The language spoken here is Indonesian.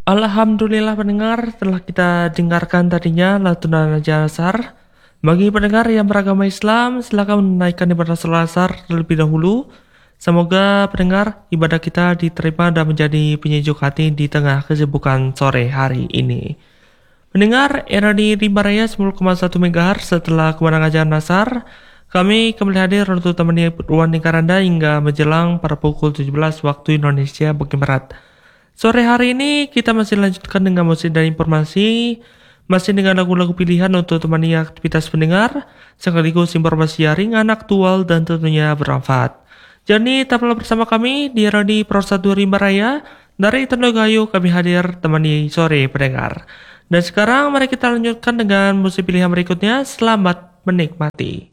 Alhamdulillah pendengar, telah kita dengarkan tadinya lantunan Al-Azhar. Bagi pendengar yang beragama Islam, silakan menaikkan ibadah salat asar terlebih dahulu. Semoga pendengar ibadah kita diterima dan menjadi penyejuk hati di tengah kesibukan sore hari ini. Pendengar, era di Rimba Raya 10,1 MHz setelah kemenangan ajaran asar, kami kembali hadir untuk temani ruang lingkar Anda hingga menjelang pada pukul 17 waktu Indonesia bagian Barat. Sore hari ini kita masih lanjutkan dengan musik dan informasi, masih dengan lagu-lagu pilihan untuk temani aktivitas pendengar, sekaligus informasi ringan, aktual, dan tentunya bermanfaat. Jadi tetaplah bersama kami di Radio Pro 1 Rimba Raya, dari Tenaga kami hadir temani sore pendengar. Dan sekarang mari kita lanjutkan dengan musik pilihan berikutnya, selamat menikmati.